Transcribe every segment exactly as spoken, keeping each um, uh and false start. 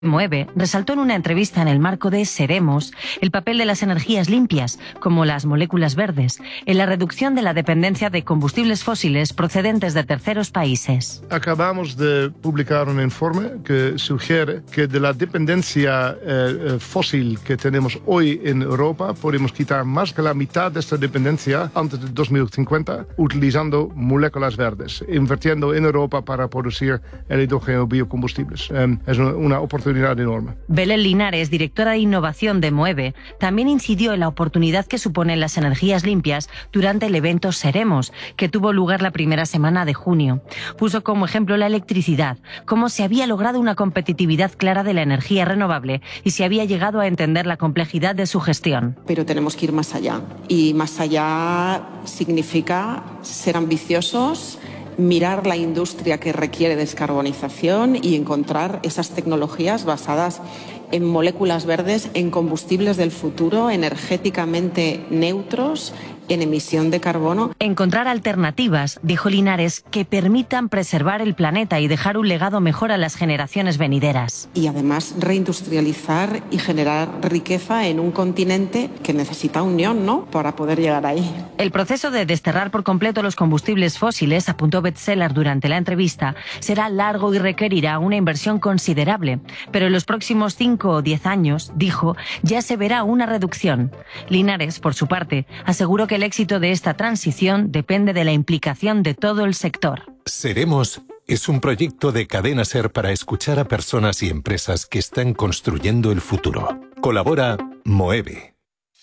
Moeve resaltó en una entrevista en el marco de Seremos el papel de las energías limpias, como las moléculas verdes, en la reducción de la dependencia de combustibles fósiles procedentes de terceros países. Acabamos de publicar un informe que sugiere que de la dependencia eh, fósil que tenemos hoy en Europa podemos quitar más que la mitad de esta dependencia antes de dos mil cincuenta utilizando moléculas verdes, invirtiendo en Europa para producir el hidrógeno biocombustibles. Eh, es una, una oportunidad enorme. Belén Linares, directora de innovación de Moeve, también incidió en la oportunidad que suponen las energías limpias durante el evento Seremos, que tuvo lugar la primera semana de junio. Puso como ejemplo la electricidad, cómo se había logrado una competitividad clara de la energía renovable y se había llegado a entender la complejidad de su gestión. Pero tenemos que ir más allá, y más allá significa ser ambiciosos, mirar la industria que requiere descarbonización y encontrar esas tecnologías basadas en moléculas verdes, en combustibles del futuro, energéticamente neutros, en emisión de carbono. Encontrar alternativas, dijo Linares, que permitan preservar el planeta y dejar un legado mejor a las generaciones venideras. Y además reindustrializar y generar riqueza en un continente que necesita unión, ¿no?, para poder llegar ahí. El proceso de desterrar por completo los combustibles fósiles, apuntó Bestseller durante la entrevista, será largo y requerirá una inversión considerable, pero en los próximos cinco o diez años, dijo, ya se verá una reducción. Linares, por su parte, aseguró que el éxito de esta transición depende de la implicación de todo el sector. Seremos es un proyecto de Cadena Ser para escuchar a personas y empresas que están construyendo el futuro. Colabora Moeve.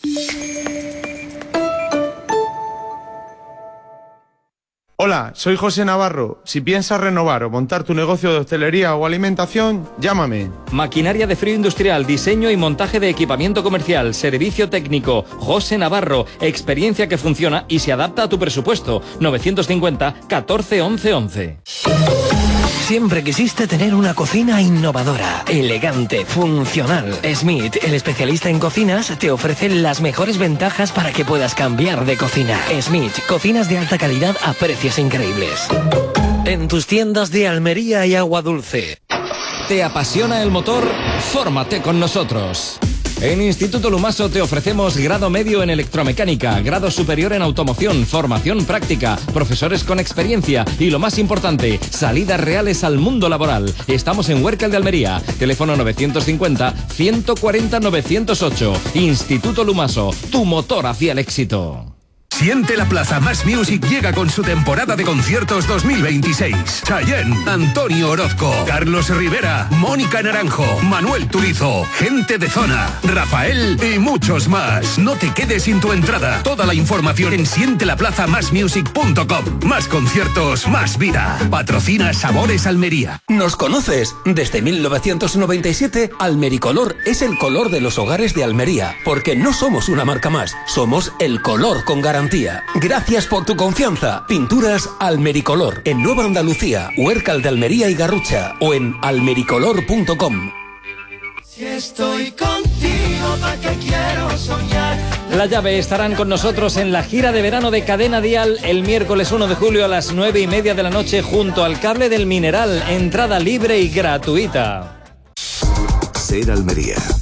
Hola, soy José Navarro. Si piensas renovar o montar tu negocio de hostelería o alimentación, llámame. Maquinaria de frío industrial, diseño y montaje de equipamiento comercial, servicio técnico. José Navarro, experiencia que funciona y se adapta a tu presupuesto. novecientos cincuenta, catorce, once, once. Siempre quisiste tener una cocina innovadora, elegante, funcional. Smith, el especialista en cocinas, te ofrece las mejores ventajas para que puedas cambiar de cocina. Smith, cocinas de alta calidad a precios increíbles. En tus tiendas de Almería y Agua Dulce. ¿Te apasiona el motor? Fórmate con nosotros. En Instituto Lumaso te ofrecemos grado medio en electromecánica, grado superior en automoción, formación práctica, profesores con experiencia y, lo más importante, salidas reales al mundo laboral. Estamos en Huércal de Almería, teléfono novecientos cincuenta, ciento cuarenta, novecientos ocho. Instituto Lumaso, tu motor hacia el éxito. Siente la Plaza Más Music llega con su temporada de conciertos dos mil veintiséis. Chayanne, Antonio Orozco, Carlos Rivera, Mónica Naranjo, Manuel Turizo, Gente de Zona, Rafael y muchos más. No te quedes sin tu entrada. Toda la información en siente la plaza más music punto com. Más conciertos, más vida. Patrocina Sabores Almería. ¿Nos conoces? Desde mil novecientos noventa y siete, Almericolor es el color de los hogares de Almería. Porque no somos una marca más, somos el color con garantía. Gracias por tu confianza. Pinturas Almericolor en Nueva Andalucía, Huércal de Almería y Garrucha o en almericolor punto com. Si estoy contigo, ¿para qué quiero soñar? La Llave estarán con nosotros en la gira de verano de Cadena Dial el miércoles uno de julio a las nueve y media de la noche junto al Cable del Mineral. Entrada libre y gratuita. Ser Almería.